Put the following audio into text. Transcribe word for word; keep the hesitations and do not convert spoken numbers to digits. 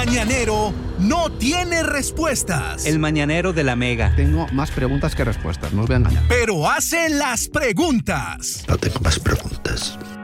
mañanero no tiene respuestas. El mañanero de la Mega. Tengo más preguntas que respuestas, no os voy a engañar. Pero hace las preguntas. No tengo más preguntas.